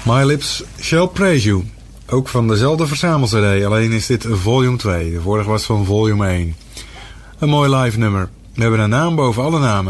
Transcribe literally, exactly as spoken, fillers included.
My Lips Shall Praise You. Ook van dezelfde verzamel-cd, alleen is dit volume twee. De vorige was van volume één. Een mooi live nummer. We hebben een naam boven alle namen.